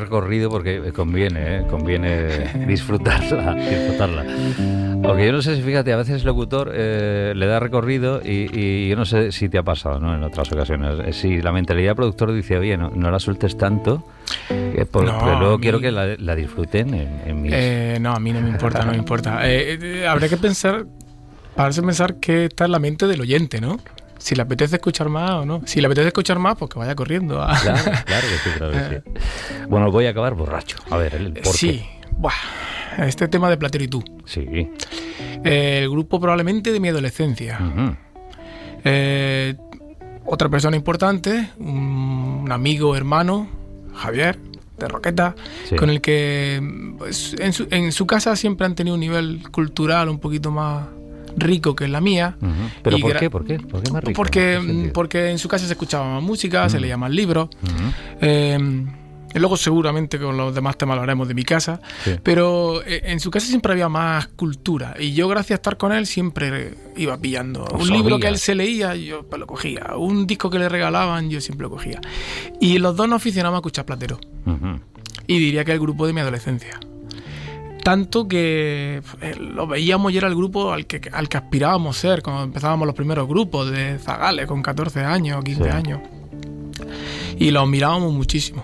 recorrido porque conviene disfrutarla. Aunque yo no sé si, fíjate, a veces el locutor le da recorrido y yo no sé si te ha pasado, ¿no? En otras ocasiones. Si la mentalidad productor dice, oye, no la sueltes tanto, porque luego quiero que la disfruten en mis... No, a mí no me importa, no me importa. Habría que pensar que está en la mente del oyente, ¿no? Si le apetece escuchar más o no. Si le apetece escuchar más, pues que vaya corriendo. Claro que sí. Bueno, voy a acabar borracho. A ver, ¿el por qué? Sí. Buah. Este tema de Platero y tú. Sí. El grupo probablemente de mi adolescencia. Uh-huh. Otra persona importante, un amigo, hermano, Javier, de Roqueta, sí, con el que pues, en su casa siempre han tenido un nivel cultural un poquito más rico que en la mía. Uh-huh. ¿Pero por qué? ¿Por qué más rico? Porque en su casa se escuchaba más música, se leía más libros. Luego seguramente con los demás temas lo haremos de mi casa, sí, pero en su casa siempre había más cultura y yo, gracias a estar con él, siempre iba pillando un libro que él se leía, yo pues lo cogía, un disco que le regalaban, yo siempre lo cogía, y los dos nos aficionábamos a escuchar Platero. Uh-huh. Y diría que el grupo de mi adolescencia, tanto que lo veíamos y era el grupo al que aspirábamos a ser cuando empezábamos los primeros grupos de Zagales con 14 años, 15 sí, años, y los mirábamos muchísimo.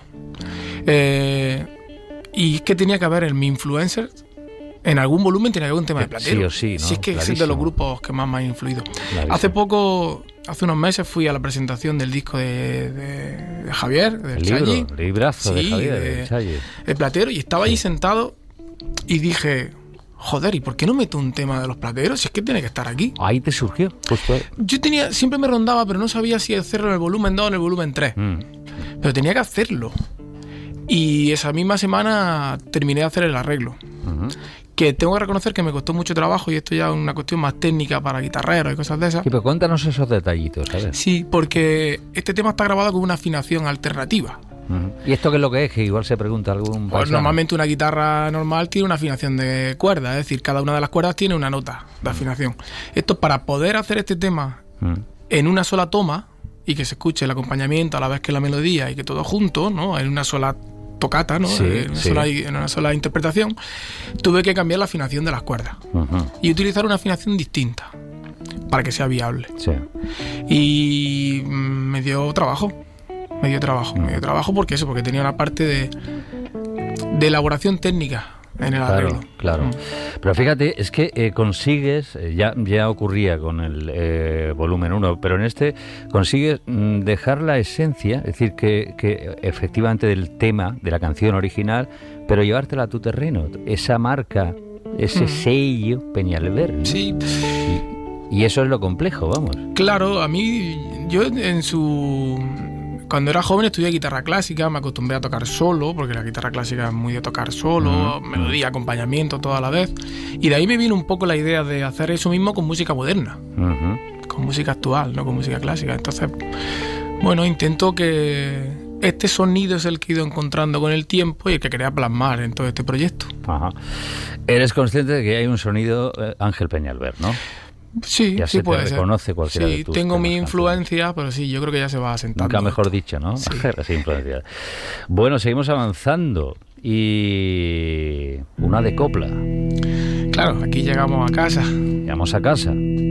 Y es que tenía que haber en mi influencer, en algún volumen tenía que haber un tema de Platero. Sí o sí, ¿no? Si es que es de los grupos que más me ha influido. Clarísimo. Hace unos meses fui a la presentación del disco de Javier, del Chayi. El librazo de Javier, del Chayi. El Platero, y estaba allí sentado y dije, joder, ¿y por qué no meto un tema de los Plateros? Si es que tiene que estar aquí. Ahí te surgió, justo ahí. Yo siempre me rondaba, pero no sabía si hacerlo en el volumen 2 o en el volumen 3. Pero tenía que hacerlo. Y esa misma semana terminé de hacer el arreglo. Uh-huh. Que tengo que reconocer que me costó mucho trabajo, y esto ya es una cuestión más técnica para guitarreros y cosas de esas. Sí, pero cuéntanos esos detallitos, ¿sabes? Sí, porque este tema está grabado con una afinación alternativa. Uh-huh. ¿Y esto qué es lo que es? Que igual se pregunta algún... Pues normalmente una guitarra normal tiene una afinación de cuerdas, es decir, cada una de las cuerdas tiene una nota de afinación. Esto, para poder hacer este tema en una sola toma y que se escuche el acompañamiento a la vez que la melodía y que todo junto, ¿no? En una sola tocata, ¿no? Sí, en una sola interpretación, tuve que cambiar la afinación de las cuerdas. Uh-huh. Y utilizar una afinación distinta para que sea viable. Sí. Y me dio trabajo porque tenía una parte de elaboración técnica en el arreglo. Claro. Pero fíjate, es que consigues, ya ocurría con el volumen 1, pero en este consigues dejar la esencia, es decir, que efectivamente del tema, de la canción original, pero llevártela a tu terreno, esa marca, ese sello Peñalver, ¿no? Sí. Y eso es lo complejo, vamos. Claro, a mí, cuando era joven estudié guitarra clásica, me acostumbré a tocar solo, porque la guitarra clásica es muy de tocar solo, melodía, acompañamiento, todo a la vez. Y de ahí me vino un poco la idea de hacer eso mismo con música moderna, con música actual, no con música clásica. Entonces, bueno, intento que este sonido es el que he ido encontrando con el tiempo y el que quería plasmar en todo este proyecto. Ajá. Eres consciente de que hay un sonido Ángel Peñalver, ¿no? Sí, ya sí puede ser. Reconoce cualquiera de tus tengo mi temas, influencia, pero sí, yo creo que ya se va asentando. Nunca mejor dicho, ¿no? Sí. Esa influencia. Bueno, seguimos avanzando. Y una de copla. Claro, aquí llegamos a casa. Llegamos a casa.